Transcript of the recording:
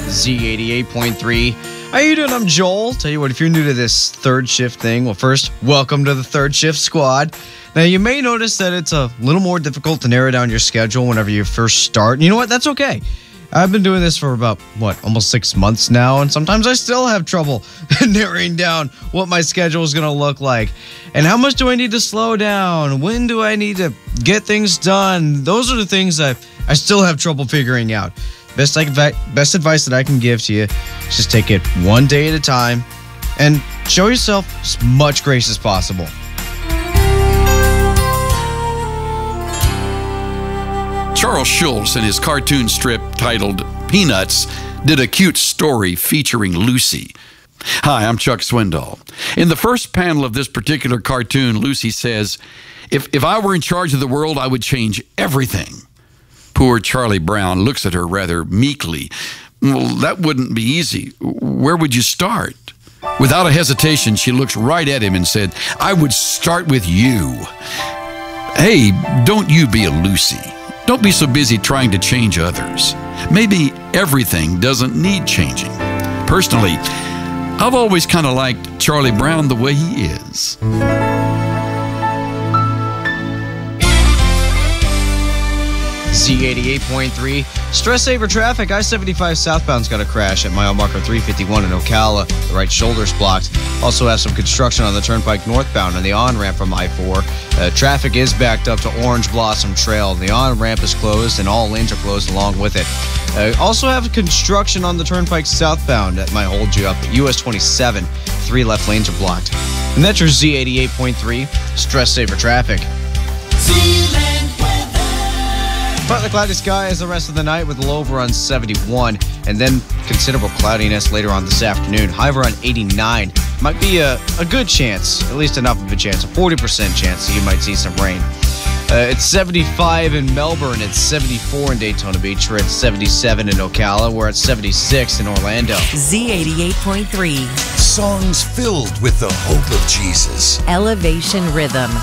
Z88.3. How you doing? I'm Joel. Tell you what, if you're new to this third shift thing, well, first, welcome to the third shift squad. Now, you may notice that it's a little more difficult to narrow down your schedule whenever you first start. And you know what? That's okay. I've been doing this for about, almost 6 months now, and sometimes I still have trouble narrowing down what my schedule is going to look like. And how much do I need to slow down? When do I need to get things done? Those are the things that I still have trouble figuring out. Best advice that I can give to you is just take it one day at a time and show yourself as much grace as possible. Charles Schulz, in his cartoon strip titled Peanuts, did a cute story featuring Lucy. Hi, I'm Chuck Swindoll. In the first panel of this particular cartoon, Lucy says, if I were in charge of the world, I would change everything. Poor Charlie Brown looks at her rather meekly. Well, that wouldn't be easy. Where would you start? Without a hesitation, she looks right at him and said, I would start with you. Hey, don't you be a Lucy. Don't be so busy trying to change others. Maybe everything doesn't need changing. Personally, I've always kind of liked Charlie Brown the way he is. Z88.3. Stress saver traffic. I-75 southbound's got a crash at mile marker 351 in Ocala. The right shoulder's blocked. Also have some construction on the turnpike northbound on the on-ramp from I-4. Traffic is backed up to Orange Blossom Trail. The on-ramp is closed and all lanes are closed along with it. Also have construction on the turnpike southbound that might hold you up at US 27. 3 left lanes are blocked. And that's your Z88.3 stress saver traffic. Partly cloudy skies the rest of the night with a low of around 71, and then considerable cloudiness later on this afternoon. High of around 89. Might be a good chance, at least enough of a chance, a 40% chance that you might see some rain. It's 75 in Melbourne, it's 74 in Daytona Beach, we're at 77 in Ocala, we're at 76 in Orlando. Z88.3. Songs filled with the hope of Jesus. Elevation Rhythm.